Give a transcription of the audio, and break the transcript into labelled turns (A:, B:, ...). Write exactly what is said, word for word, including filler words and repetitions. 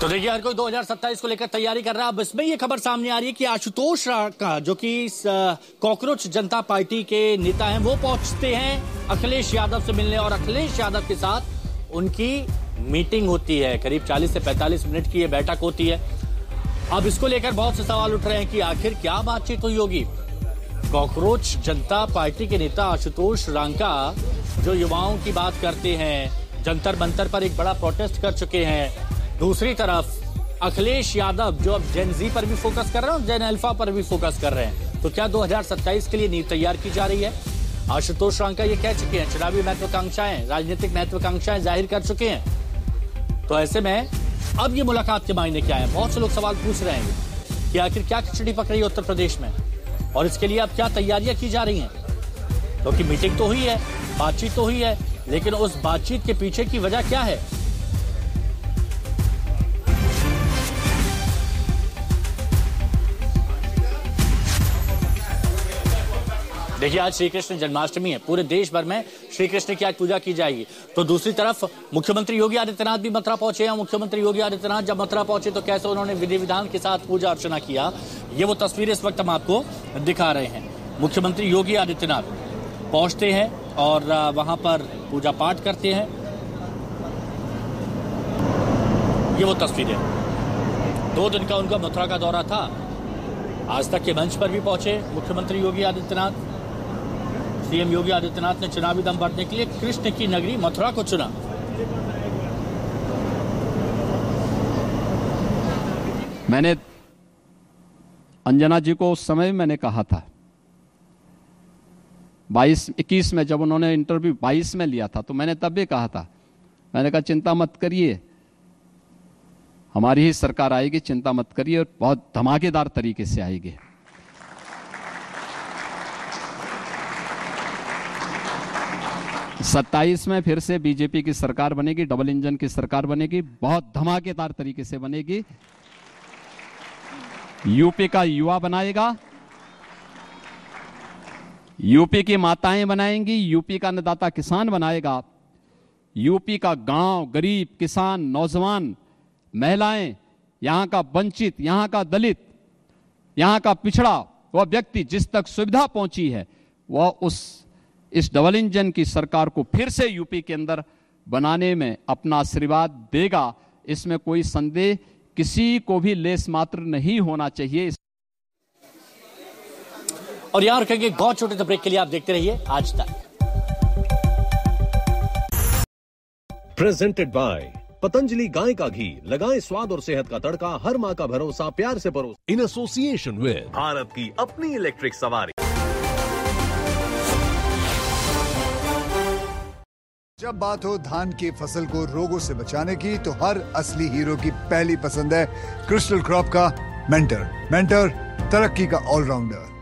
A: तो देखिए हर कोई दो हज़ार सत्ताईस को लेकर तैयारी कर रहा है। अब इसमें ये खबर सामने आ रही है कि आशुतोष का जो कि कॉकरोच जनता पार्टी के नेता हैं, वो पहुंचते हैं अखिलेश यादव से मिलने और अखिलेश यादव के साथ उनकी मीटिंग होती है। करीब चालीस से पैंतालीस मिनट की ये बैठक होती है। अब इसको लेकर बहुत से सवाल उठ रहे हैं कि आखिर क्या बातचीत हुई होगी। कॉकरोच जनता पार्टी के नेता आशुतोष रांका जो युवाओं की बात करते हैं, जंतर मंतर पर एक बड़ा प्रोटेस्ट कर चुके हैं। दूसरी तरफ अखिलेश यादव जो अब जेन जी पर भी फोकस कर रहे हैं और जेन अल्फा पर भी फोकस कर रहे हैं। तो क्या दो हज़ार सत्ताईस के लिए नींव तैयार की जा रही है? आशुतोष रांका ये कह चुके हैं, चुनावी महत्वाकांक्षाएं, राजनीतिक महत्वाकांक्षाएं जाहिर कर चुके हैं। तो ऐसे में अब ये मुलाकात के मायने क्या है? बहुत से लोग सवाल पूछ रहे हैं कि आखिर क्या खिचड़ी पक रही है उत्तर प्रदेश में और इसके लिए अब क्या तैयारियां की जा रही हैं। क्योंकि तो मीटिंग तो हुई है, बातचीत तो हुई है, लेकिन उस बातचीत के पीछे की वजह क्या है? देखिए आज श्री कृष्ण जन्माष्टमी है, पूरे देश भर में श्री कृष्ण की आज पूजा की जाएगी। तो दूसरी तरफ मुख्यमंत्री योगी आदित्यनाथ भी मथुरा पहुंचे हैं। मुख्यमंत्री योगी आदित्यनाथ जब मथुरा पहुंचे तो कैसे उन्होंने विधि विधान के साथ पूजा अर्चना किया, ये वो तस्वीर इस वक्त हम आपको दिखा रहे हैं। मुख्यमंत्री योगी आदित्यनाथ पहुंचते हैं और वहां पर पूजा पाठ करते हैं। ये वो तस्वीर है। दो दिन का उनका मथुरा का दौरा था। आज तक के मंच पर भी पहुंचे मुख्यमंत्री योगी आदित्यनाथ। सीएम योगी आदित्यनाथ ने चुनावी दम भरने के लिए कृष्ण की नगरी मथुरा को चुना।
B: मैंने अंजना जी को उस समय मैंने कहा था, बाईस इक्कीस में जब उन्होंने इंटरव्यू बाईस में लिया था, तो मैंने तब भी कहा था, मैंने कहा चिंता मत करिए, हमारी ही सरकार आएगी, चिंता मत करिए, और बहुत धमाकेदार तरीके से आएगी। सत्ताईस में फिर से बीजेपी की सरकार बनेगी, डबल इंजन की सरकार बनेगी, बहुत धमाकेदार तरीके से बनेगी। यूपी का युवा बनाएगा, यूपी की माताएं बनाएंगी, यूपी का अन्नदाता किसान बनाएगा, यूपी का गांव, गरीब, किसान, नौजवान, महिलाएं, यहां का वंचित, यहां का दलित, यहां का पिछड़ा वह व्यक्ति जिस तक सुविधा पहुंची है, वह उस इस डबल इंजन की सरकार को फिर से यूपी के अंदर बनाने में अपना आशीर्वाद देगा। इसमें कोई संदेह किसी को भी लेस मात्र नहीं होना चाहिए।
A: और यार कहेंगे बहुत छोटे से ब्रेक के लिए आप देखते रहिए आज तक।
C: प्रेजेंटेड बाय पतंजलि गाय का घी, लगाएं स्वाद और सेहत का तड़का, हर मां का भरोसा, प्यार से परोस। इन एसोसिएशन विद भारत की अपनी इलेक्ट्रिक सवारी।
D: जब बात हो धान की फसल को रोगों से बचाने की, तो हर असली हीरो की पहली पसंद है क्रिस्टल क्रॉप का मेंटर। मेंटर तरक्की का ऑलराउंडर।